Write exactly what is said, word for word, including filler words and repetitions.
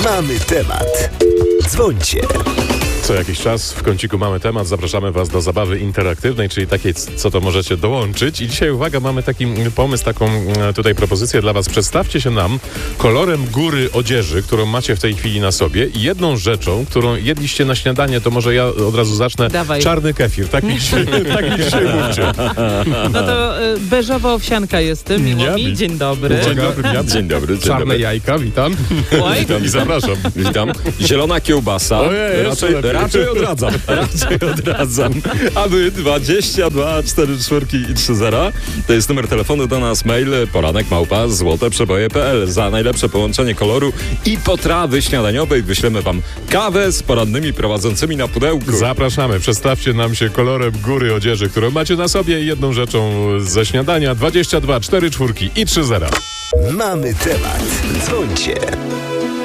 Mamy temat. Dzwońcie. Co jakiś czas w kąciku Mamy Temat zapraszamy Was do zabawy interaktywnej, czyli takiej, co to możecie dołączyć. I dzisiaj, uwaga, mamy taki pomysł, taką tutaj propozycję dla Was. Przedstawcie się nam kolorem góry odzieży, którą macie w tej chwili na sobie, i jedną rzeczą, którą jedliście na śniadanie, to może ja od razu zacznę. Dawaj. Czarny kefir. Tak mi dzisiaj, tak mi dzisiaj mówcie. No to y, beżowa owsianka jestem, miło Ja mi. mi- Dzień dobry. Dzień dobry, ja. Dzień dobry, dzień Czarne dobry. jajka, witam. Oj, Witam i zapraszam. Witam. Zielona kiełbasa. Ojej, jeszcze raczej, lepiej. raczej odradzam. Raczej odradzam. A wy dwadzieścia dwa cztery czwórki i trzy zera. To jest numer telefonu do nas, mail poranek małpa złoteprzeboje kropka p l. Za najlepsze połączenie koloru i potrawy śniadaniowej wyślemy wam kawę z porannymi prowadzącymi na pudełku. Zapraszamy. Przedstawcie nam się kolorem góry odzieży, którą macie na sobie, i jedną rzeczą ze śniadania. dwadzieścia dwa cztery czwórki i trzy zera. Mamy temat. Dzwońcie.